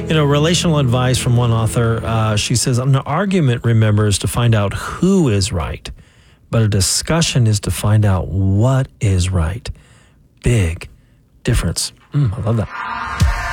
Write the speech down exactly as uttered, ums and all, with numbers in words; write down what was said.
You know, relational advice from one author, uh, she says, an argument, remember, is to find out who is right, but a discussion is to find out what is right. Big difference. Mm, I love that.